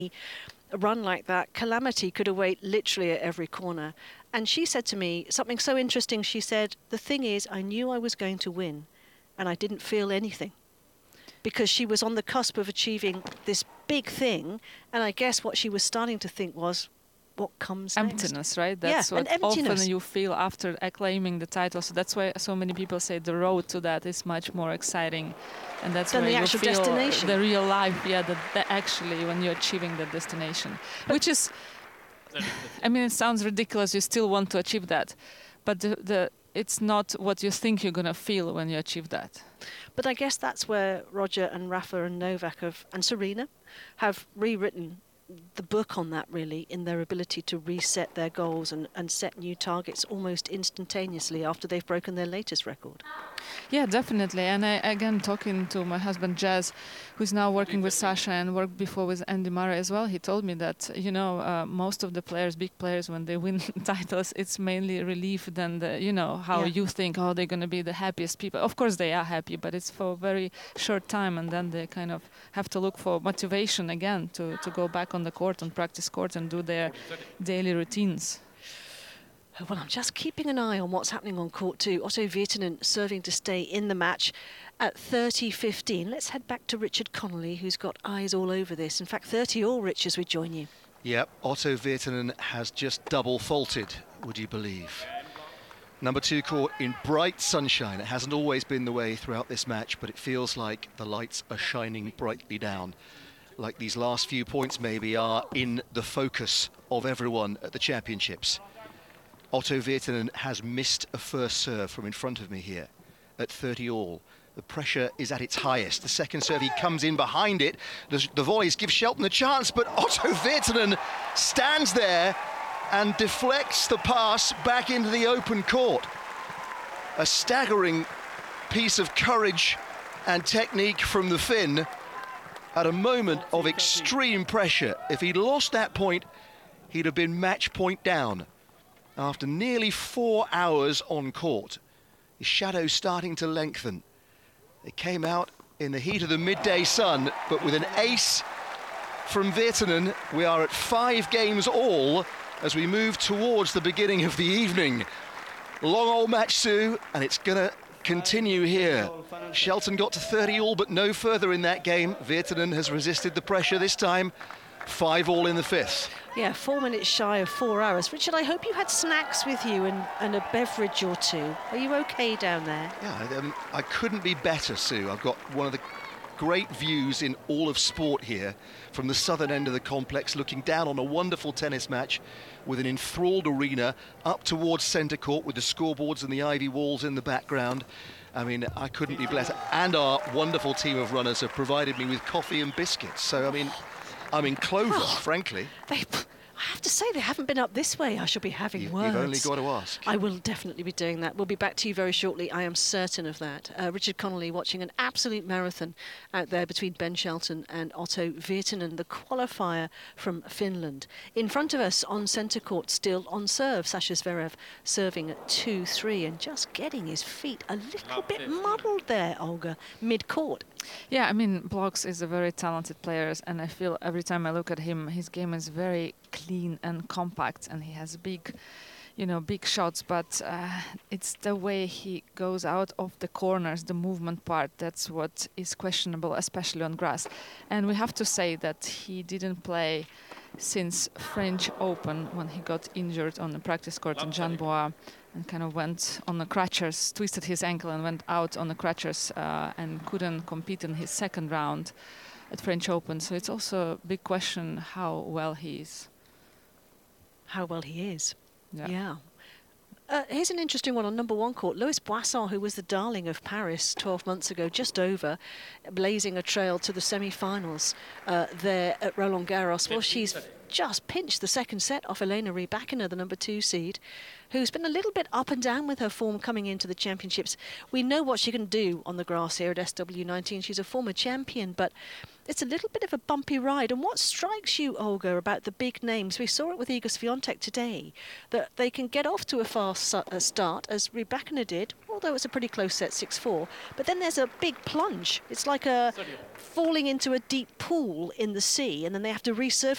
a run like that, calamity could await literally at every corner. And she said to me something so interesting. She said, the thing is, I knew I was going to win and I didn't feel anything, because she was on the cusp of achieving this big thing. And I guess what she was starting to think was, what comes emptiness, next? right? That's Yeah, what often you feel after acclaiming the title. So that's why so many people say the road to that is much more exciting, and that's than where the you actual feel destination. the real life. Yeah, that actually when you're achieving that destination, which is, I mean, it sounds ridiculous. You still want to achieve that, but it's not what you think you're gonna feel when you achieve that. But I guess that's where Roger and Rafa and Novak and Serena have rewritten the book on that, really, in their ability to reset their goals and set new targets almost instantaneously after they've broken their latest record. Yeah, definitely. And again, talking to my husband Jazz, who's now working with Sasha and worked before with Andy Murray as well, he told me that, most of the players, big players, when they win titles, it's mainly relief than how you think, oh, they're going to be the happiest people. Of course they are happy, but it's for a very short time, and then they kind of have to look for motivation again to go back on the court, on practice court, and do their daily routines. Well, I'm just keeping an eye on what's happening on court too. Otto Virtanen serving to stay in the match at 30-15. Let's head back to Richard Connolly, who's got eyes all over this. In fact, 30-all, Rich, as we join you. Yep, Otto Virtanen has just double faulted, would you believe? Number 2 court in bright sunshine. It hasn't always been the way throughout this match, but it feels like the lights are shining brightly down. Like these last few points maybe are in the focus of everyone at the championships. Otto Virtanen has missed a first serve from in front of me here at 30-all. The pressure is at its highest. The second serve, he comes in behind it. The volleys give Shelton a chance, but Otto Virtanen stands there and deflects the pass back into the open court. A staggering piece of courage and technique from the Finn at a moment of extreme pressure. If he'd lost that point, he'd have been match point down. After nearly 4 hours on court, his shadow's starting to lengthen. It came out in the heat of the midday sun, but with an ace from Virtanen, we are at 5 games all as we move towards the beginning of the evening. Long old match, Sue, and it's going to continue here. Shelton got to 30-all, but no further in that game. Virtanen has resisted the pressure this time. 5-all in the 5th. Yeah, 4 minutes shy of 4 hours. Richard, I hope you had snacks with you and a beverage or two. Are you okay down there? Yeah, I couldn't be better, Sue. I've got one of the great views in all of sport here from the southern end of the complex, looking down on a wonderful tennis match with an enthralled arena up towards centre court with the scoreboards and the ivy walls in the background. I mean, I couldn't be better. And our wonderful team of runners have provided me with coffee and biscuits. So, I mean, I'm in clover, frankly. I have to say, they haven't been up this way. I shall be having words. You've only got to ask. I will definitely be doing that. We'll be back to you very shortly. I am certain of that. Richard Connolly watching an absolute marathon out there between Ben Shelton and Otto Virtanen, the qualifier from Finland. In front of us on centre court, still on serve, Sasha Zverev serving at 2-3 and just getting his feet a little bit muddled there, Olga, mid-court. Yeah, I mean, Bloks is a very talented player, and I feel every time I look at him, his game is very clean and compact, and he has big shots, but it's the way he goes out of the corners, the movement part, that's what is questionable, especially on grass. And we have to say that he didn't play since French Open, when he got injured on the practice court in Jean Bois and kind of went on the crutches, twisted his ankle and went out on the crutches and couldn't compete in his second round at French Open. So it's also a big question how well he is. How well he is. Yeah. Here's an interesting one on number 1 court. Louis Boisson, who was the darling of Paris 12 months ago, just over, blazing a trail to the semi-finals there at Roland Garros. Well, she's just pinched the second set off Elena Rybakina, the number 2 seed, who's been a little bit up and down with her form coming into the championships. We know what she can do on the grass here at SW19. She's a former champion, but it's a little bit of a bumpy ride. And what strikes you, Olga, about the big names? We saw it with Iga Swiatek today, that they can get off to a fast start, as Rybakina did, although it's a pretty close set, 6-4. But then there's a big plunge. It's like falling into a deep pool in the sea, and then they have to resurface